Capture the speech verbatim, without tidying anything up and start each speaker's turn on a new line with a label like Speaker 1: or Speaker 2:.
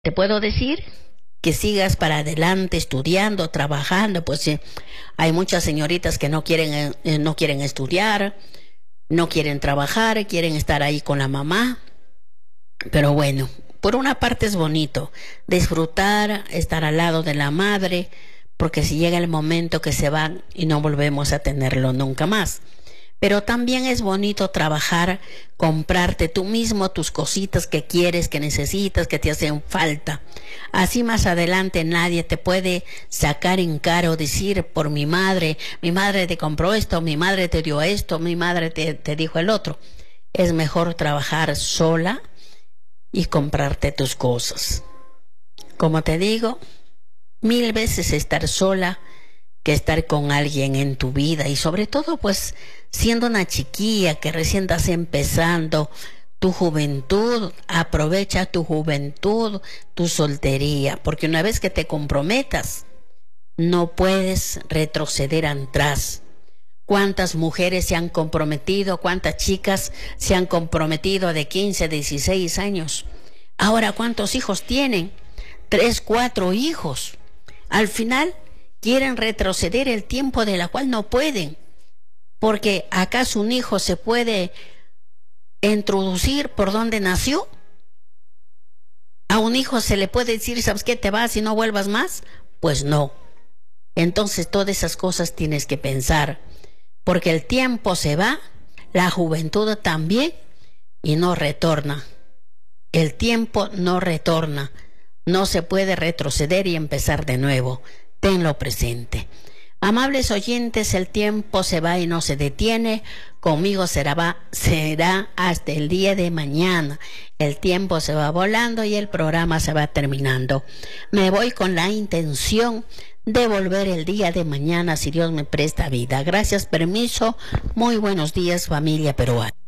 Speaker 1: Te puedo decir que sigas para adelante estudiando, trabajando, pues sí, hay muchas señoritas que no quieren, eh, no quieren estudiar, no quieren trabajar, quieren estar ahí con la mamá, pero bueno, por una parte es bonito disfrutar, estar al lado de la madre, porque si llega el momento que se van y no volvemos a tenerlo nunca más. Pero también es bonito trabajar, comprarte tú mismo tus cositas que quieres, que necesitas, que te hacen falta. Así más adelante nadie te puede sacar en cara o decir por mi madre, mi madre te compró esto, mi madre te dio esto, mi madre te, te dijo el otro. Es mejor trabajar sola y comprarte tus cosas. Como te digo, mil veces estar sola que estar con alguien en tu vida, y sobre todo pues siendo una chiquilla que recién estás empezando tu juventud, aprovecha tu juventud, tu soltería, porque una vez que te comprometas no puedes retroceder atrás. ¿Cuántas mujeres se han comprometido? ¿Cuántas chicas se han comprometido de quince, dieciséis años? Ahora, ¿cuántos hijos tienen? Tres, cuatro hijos. Al final quieren retroceder el tiempo de la cual no pueden, porque ¿acaso un hijo se puede introducir por donde nació? ¿A un hijo se le puede decir, sabes qué, te vas y no vuelvas más? Pues no. Entonces todas esas cosas tienes que pensar, porque el tiempo se va, la juventud también, y no retorna. El tiempo no retorna, no se puede retroceder y empezar de nuevo. Tenlo presente. Amables oyentes, el tiempo se va y no se detiene. Conmigo será, va, será hasta el día de mañana. El tiempo se va volando y el programa se va terminando. Me voy con la intención de volver el día de mañana si Dios me presta vida. Gracias, permiso. Muy buenos días, familia peruana.